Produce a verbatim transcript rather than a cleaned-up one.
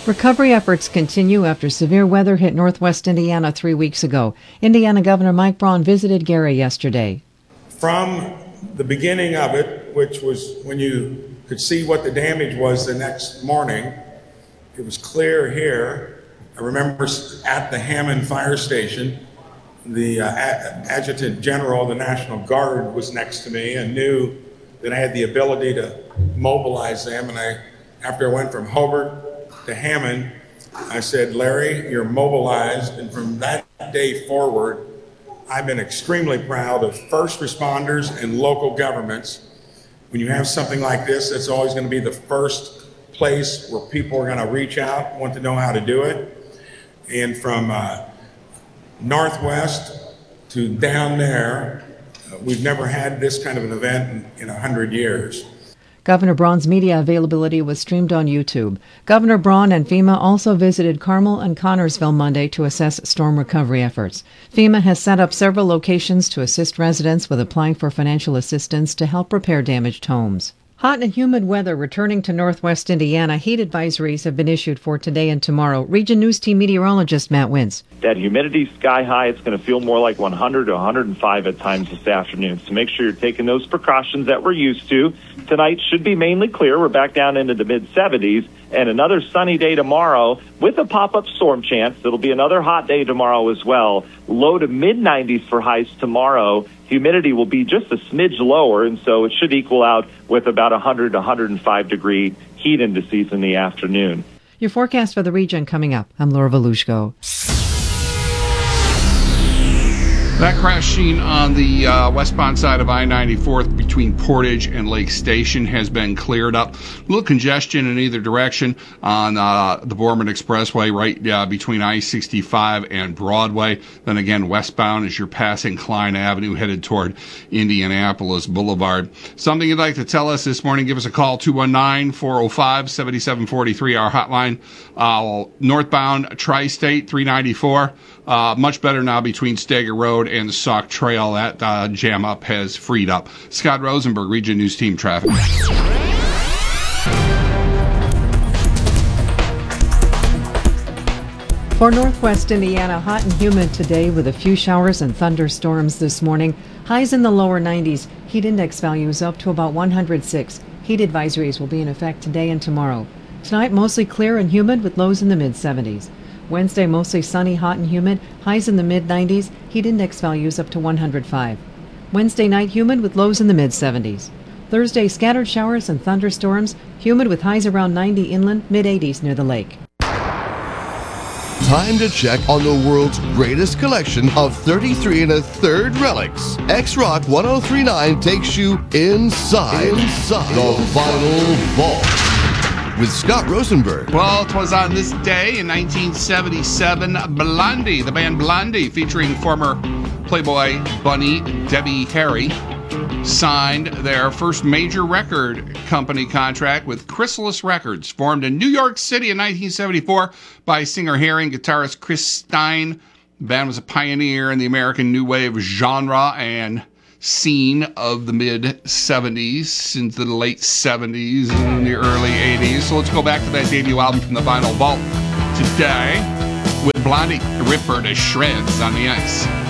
Recovery efforts continue after severe weather hit northwest Indiana three weeks ago. Indiana Governor Mike Braun visited Gary yesterday. From the beginning of it, which was when you could see what the damage was the next morning, it was clear here. I remember at the Hammond Fire Station, the uh, Adjutant General of the National Guard was next to me and knew that I had the ability to mobilize them. And I, after I went from Hobart to Hammond, I said, Larry, you're mobilized. And from that day forward, I've been extremely proud of first responders and local governments. When you have something like this, that's always going to be the first place where people are going to reach out, want to know how to do it. And from uh, Northwest to down there, uh, we've never had this kind of an event in a hundred years. Governor Braun's media availability was streamed on YouTube. Governor Braun and FEMA also visited Carmel and Connorsville Monday to assess storm recovery efforts. FEMA has set up several locations to assist residents with applying for financial assistance to help repair damaged homes. Hot and humid weather returning to northwest Indiana. Heat advisories have been issued for today and tomorrow. Region News Team meteorologist Matt Wintz. That humidity sky high, it's going to feel more like one hundred to one hundred five at times this afternoon. So make sure you're taking those precautions that we're used to. Tonight should be mainly clear. We're back down into the mid seventies. And another sunny day tomorrow with a pop-up storm chance. It'll be another hot day tomorrow as well. Low to mid nineties for highs tomorrow. Humidity will be just a smidge lower, and so it should equal out with about one hundred to one hundred five degree heat indices in the afternoon. Your forecast for the region coming up. I'm Laura Volushko. That crash scene on the uh, westbound side of I ninety-fourth between Portage and Lake Station has been cleared up. A little congestion in either direction on uh, the Borman Expressway right uh, between I sixty-five and Broadway. Then again, westbound as you're passing Klein Avenue headed toward Indianapolis Boulevard. Something you'd like to tell us this morning, give us a call, two one nine, four oh five, seven seven four three, our hotline. Uh, northbound Tri-State three ninety-four, uh, much better now between Steger Road and the Sauk Trail. That uh, jam up has freed up. Scott Rosenberg, Region News Team Traffic. For northwest Indiana, hot and humid today with a few showers and thunderstorms this morning. Highs in the lower nineties. Heat index values up to about one hundred six. Heat advisories will be in effect today and tomorrow. Tonight, mostly clear and humid with lows in the mid seventies. Wednesday, mostly sunny, hot and humid, highs in the mid nineties, heat index values up to one hundred five. Wednesday night, humid with lows in the mid seventies. Thursday, scattered showers and thunderstorms, humid with highs around ninety inland, mid eighties near the lake. Time to check on the world's greatest collection of thirty-three and a third relics. X-Rock ten thirty-nine takes you inside, inside the vinyl vault. With Scott Rosenberg. Well, it was on this day in nineteen seventy-seven, Blondie, the band Blondie, featuring former Playboy bunny Debbie Harry, signed their first major record company contract with Chrysalis Records, formed in New York City in nineteen seventy-four by singer Harry and guitarist Chris Stein. The band was a pioneer in the American New Wave genre and scene of the mid seventies into the late seventies and the early eighties. So let's go back to that debut album from the Vinyl Vault today with Blondie, Rip Her to Shreds on the Ice.